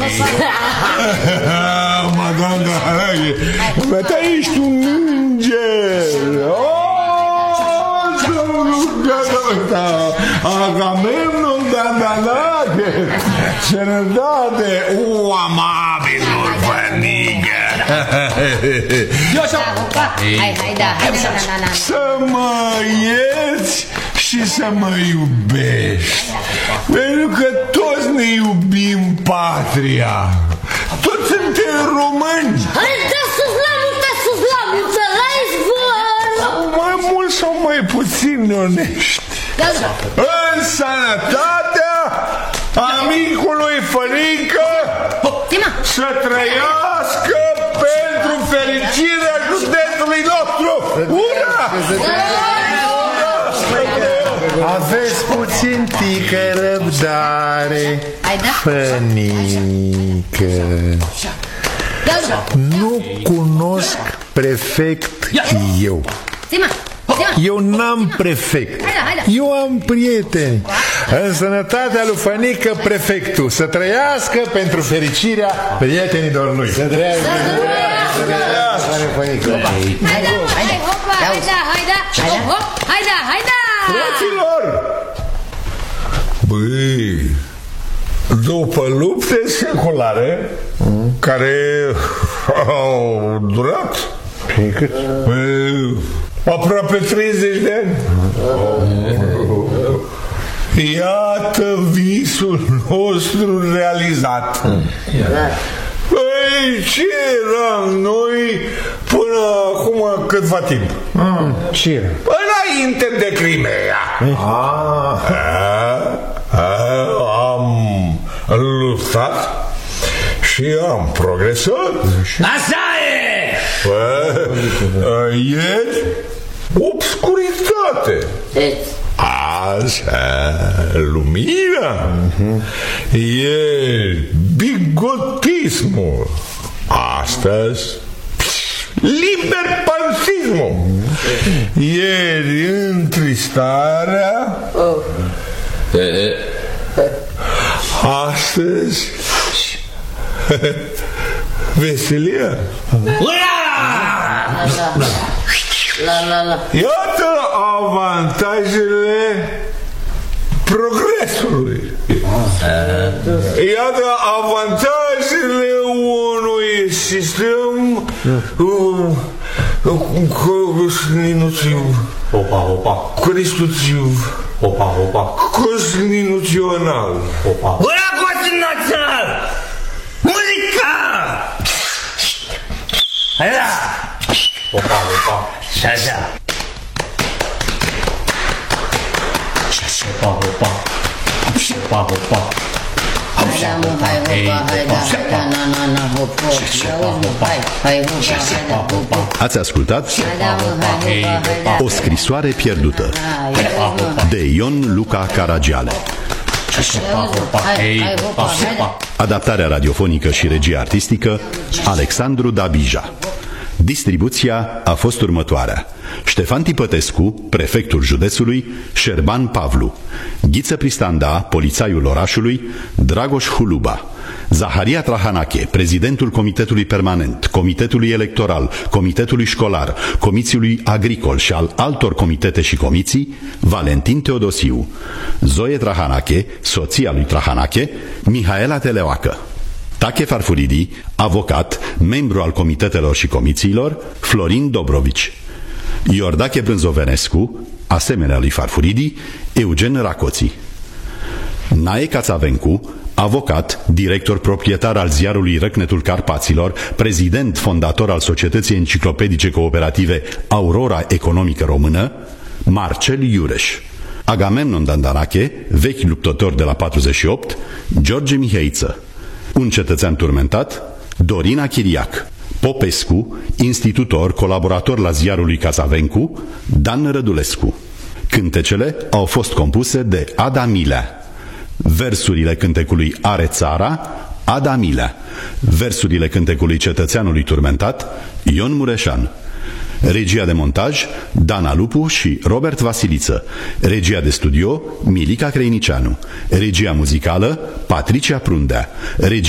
Madame Dahanache, tu ești un înger. Agamemnon Dahanache, sănătate, amabilul Fănică. Să mă ierți și să mă iubești, pentru că toți ne iubim patria. Toți suntem români. Hai, da Suzlan, înțelegi, bă? Mai mult sau mai puțin neonești. În sănătatea amicului Fănică, să trăiască pentru fericirea județului nostru. Ura! Aveți puțin tică răbdare, Fănică. Nu cunosc prefect eu. Eu n-am prefect. Eu am prieteni. În sănătatea lui Fănică, prefectul. Să trăiască pentru fericirea prietenilor lui. Să trăiască. Fraților, băi, după lupte seculare care au durat aproape 30 de ani, iată visul nostru realizat. Păi, ce eram noi până acum câtva timp? Ce era? Înainte de Crimea. Am luptat și am progresat. Așa e! Ieri, obscuritate. Așa, lumina. Ieri, bigotismul. Astăzi, liberpansismul. Ieri, întristarea. Astăzi, veselia. Iată avantajele progresului. Iată avantajele unui sistem constituțional. Ura constituțional! Muzica! Așa! Așa! Ați ascultat O scrisoare pierdută de Ion Luca Caragiale. Adaptarea radiofonică și regie artistică Alexandru Dabija. Distribuția a fost următoarea: Ștefan Tipătescu, prefectul județului, Șerban Pavlu, Ghiță Pristanda, polițaiul orașului, Dragoș Huluba, Zaharia Trahanache, prezidentul Comitetului Permanent, Comitetului Electoral, Comitetului Școlar, Comițiului Agricol și al altor comitete și comisii, Valentin Teodosiu, Zoe Trahanache, soția lui Trahanache, Mihaela Teleoacă, Tache Farfuridi, avocat, membru al comitetelor și comisiilor, Florin Dobrovici, Iordache Brânzovenescu, asemenea lui Farfuridi, Eugen Racoții, Nae Cațavencu, avocat, director proprietar al ziarului Răcnetul Carpaților, prezident fondator al Societății Enciclopedice Cooperative Aurora Economică Română, Marcel Iureș, Agamemnon Dahanache, vechi luptător de la 48, George Miheiță, un cetățean turmentat, Dorina Chiriac, Popescu, institutor, colaborator la ziarul lui Cațavencu, Dan Rădulescu. Cântecele au fost compuse de Ada Milea. Versurile cântecului Are Țara, Ada Milea. Versurile cântecului Cetățeanului turmentat, Ion Mureșan. Regia de montaj, Dana Lupu și Robert Vasiliță. Regia de studio, Milica Creinicianu. Regia muzicală, Patricia Prundea. Regia